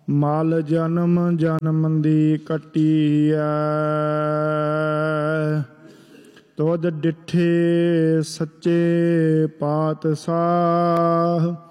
ਮਲ ਜਨਮ ਜਨਮ ਦੀ ਕੱਟੀਐ। ਤੁਧ ਡਿਠੇ ਸੱਚੇ ਪਾਤਸ਼ਾਹ